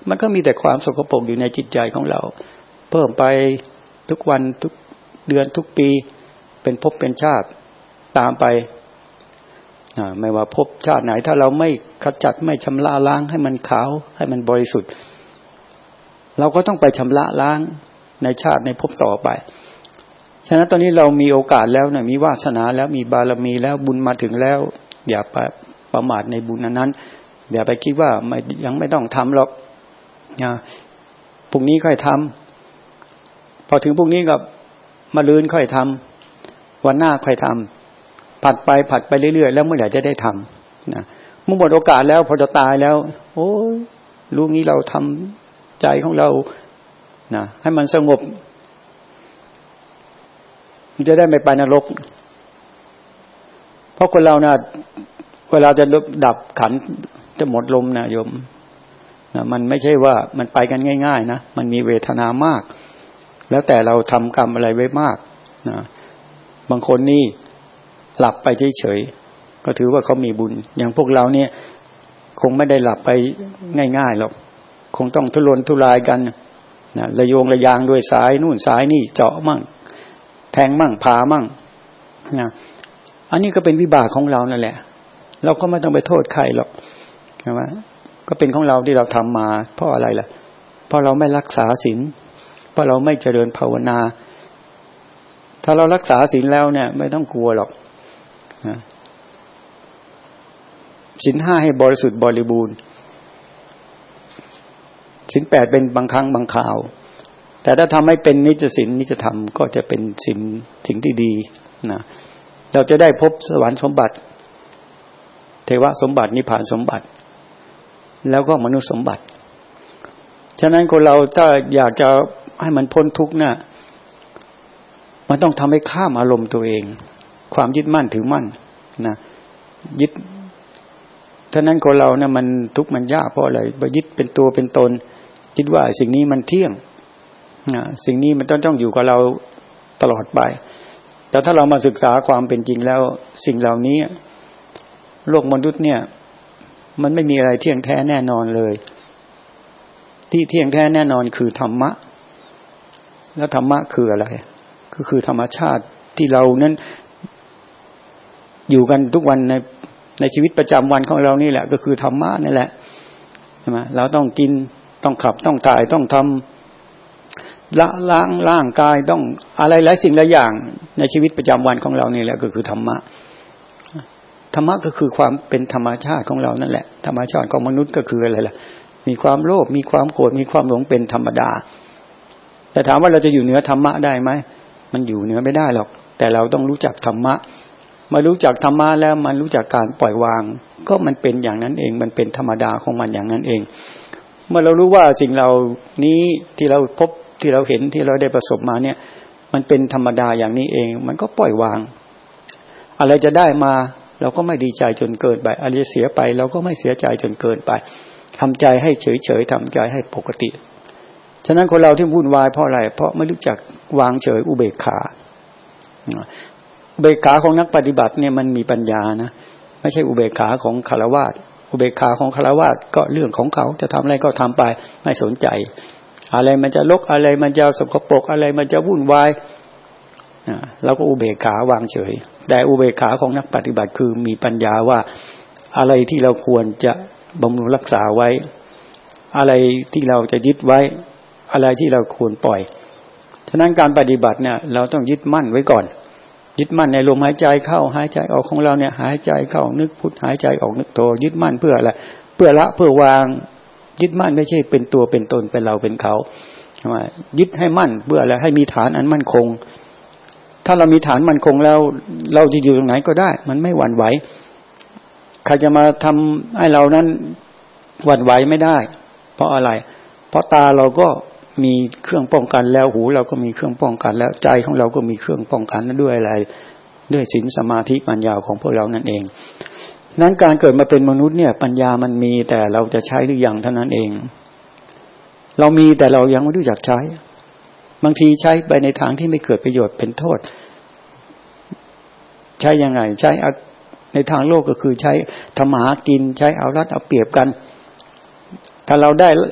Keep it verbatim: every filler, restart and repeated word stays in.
มันก็มีแต่ความสกปรกอยู่ในจิตใจของเราเพิ่มไปทุกวันทุกเดือนทุกปีเป็นภพเป็นชาติตามไปไม่ว่าภพชาติไหนถ้าเราไม่ขจัดไม่ชำระล้างให้มันขาวให้มันบริสุทธิ์เราก็ต้องไปชำระล้างในชาติในภพต่อไปฉะนั้นตอนนี้เรามีโอกาสแล้วนะมีวาสนาแล้วมีบารมีแล้วบุญมาถึงแล้วอย่าไปประมาทในบุญนั้นอย่าไปคิดว่าไม่ยังไม่ต้องทำหรอกนะพรุ่งนี้ค่อยทำพอถึงพรุ่งนี้ก็มะรืนค่อยทำวันหน้าค่อยทำผัดไปผัดไปเรื่อยๆแล้วเมื่อไหร่จะได้ทำนะเมื่อหมดโอกาสแล้วพอจะตายแล้วโอ้ยรู้งี้เราทำใจของเรานะให้มันสงบมันจะได้ไม่ไปนรกเพราะคนเรานะเวลาจะดับขันจะหมดลมนะโยมนะมันไม่ใช่ว่ามันไปกันง่ายๆนะมันมีเวทนามากแล้วแต่เราทำกรรมอะไรไว้มากนะบางคนนี่หลับไปเฉยๆก็ถือว่าเขามีบุญอย่างพวกเราเนี่ยคงไม่ได้หลับไปง่ายๆหรอกคงต้องทุรนทุรายกันนะระโยงระยางด้วยสายนู่นสายนี่เจาะมั่งแทงมั่งผ่ามั่งนะอันนี้ก็เป็นวิบากของเรานั่นแหละเราก็ไม่ต้องไปโทษใครหรอกใช่ไหมก็เป็นของเราที่เราทำมาเพราะอะไรล่ะเพราะเราไม่รักษาศีลเพราะเราไม่เจริญภาวนาถ้าเรารักษาศีลแล้วเนี่ยไม่ต้องกลัวหรอกศีลห้าให้บริสุทธิ์บริบูรณ์ศีลแปดเป็นบางครั้งบางคราวแต่ถ้าทำให้เป็นนิจศีลนิจธรรมก็จะเป็นศีลสิ่งที่ดีนะเราจะได้พบสวรรค์สมบัติเทวสมบัตินิพพานสมบัติแล้วก็มนุษย์สมบัติฉะนั้นคนเราถ้าอยากจะให้มันพ้นทุกข์น่ะมันต้องทำให้ข้ามอารมณ์ตัวเองความยึดมั่นถือมั่นนะยึดฉะนั้นคนเราเนี่ยมันทุกข์มันยากเพราะอะไรไปยึดเป็นตัวเป็นตนคิดว่าสิ่งนี้มันเที่ยงนะสิ่งนี้มันต้องต้องอยู่กับเราตลอดไปแต่ถ้าเรามาศึกษาความเป็นจริงแล้วสิ่งเหล่านี้โลกมนุษย์เนี่ยมันไม่มีอะไรเที่ยงแท้แน่นอนเลยที่เที่ยงแท้แน่นอนคือธรรมะแล้วธรรมะคืออะไรก็คือธรรมชาติที่เรานั้นอยู่กันทุกวันในในชีวิตประจำวันของเรานี่แหละก็คือธรรมะนี่แหละใช่ไหมเราต้องกินต้องขับต้องถ่ายต้องทำละล้างร่างกายต้องอะไรหลายสิ่งหลายอย่างในชีวิตประจำวันของเรานี่แหละก็คือธรรมะธรรมะก็คือความเป็นธรรมชาติของเรานั่นแหละธรรมชาติของมนุษย์ก็คืออะไรล่ะมีความโลภมีความโกรธมีความหลงเป็นธรรมดาแต่ถามว่าเราจะอยู่เหนือธรรมะได้ไหมมันอยู่เหนือไม่ได้หรอกแต่เราต้องรู้จักธรรมะมารู้จักธรรมะแล้วมันรู้จักการปล่อยวางก็มันเป็นอย่างนั้นเองมันเป็นธรรมดาของมันอย่างนั้นเองเมื่อเรารู้ว่าสิ่งเหล่านี้ที่เราพบที่เราเห็นที่เราได้ประสบมาเนี่ยมันเป็นธรรมดาอย่างนี้เองมันก็ปล่อยวางอะไรจะได้มาเราก็ไม่ดีใจจนเกินไปอะไรจะเสียไปเราก็ไม่เสียใจจนเกินไปทำใจให้เฉยๆทำใจให้ปกติฉะนั้นคนเราที่วุ่นวายเพราะอะไรเพราะไม่รู้จักวางเฉยอุเบกขาอุเบกขาของนักปฏิบัติเนี่ยมันมีปัญญานะไม่ใช่อุเบกขาของฆราวาสอุเบกขาของฆราวาสก็เรื่องของเขาจะทำอะไรก็ทำไปไม่สนใจอะไรมันจะรกอะไรมันจะสกปรกอะไรมันจะวุ่นวายเราก็อุเบกขาวางเฉยแต่อุเบกขาของนักปฏิบัติคือมีปัญญาว่าอะไรที่เราควรจะบำรุงรักษาไว้อะไรที่เราจะยึดไว้อะไรที่เราควรปล่อยฉะนั้นการปฏิบัติเนี่ยเราต้องยึดมั่นไว้ก่อนยึดมั่นในลมหายใจเข้าหายใจออกของเราเนี่ยหายใจเข้านึกพุทหายใจออกนึกโทยึดมั่นเพื่ออะไรเพื่อละเพื่อวางยึดมั่นไม่ใช่เป็นตัวเป็นตนเป็นเราเป็นเขายึดให้มั่นเพื่ออะไรให้มีฐานอันมั่นคงถ้าเรามีฐานมั่นคงแล้วเราจะอยู่ตรงไหนก็ได้มันไม่หวั่นไหวใครจะมาทำให้เรานั้นหวั่นไหวไม่ได้เพราะอะไรเพราะตาเราก็มีเครื่องป้องกันแล้วหูเราก็มีเครื่องป้องกันแล้วใจของเราก็มีเครื่องป้องกันด้วยอะไรด้วยศีลสมาธิปัญญาของพวกเรานั่นเองนั้นการเกิดมาเป็นมนุษย์เนี่ยปัญญามันมีแต่เราจะใช้หรือยังเท่านั้นเองเรามีแต่เรายังไม่รู้จักใช้บางทีใช้ไปในทางที่ไม่เกิดประโยชน์เป็นโทษใช้ยังไงใช้ในทางโลกก็คือใช้ทำมาหากินใช้เอารัดเอาเปรียบกันถ้าเราได้